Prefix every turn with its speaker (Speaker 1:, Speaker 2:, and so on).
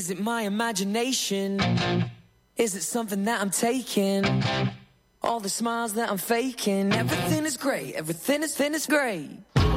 Speaker 1: Is it my imagination? Is it something that I'm taking? All the smiles that I'm faking. Everything is great, everything is great.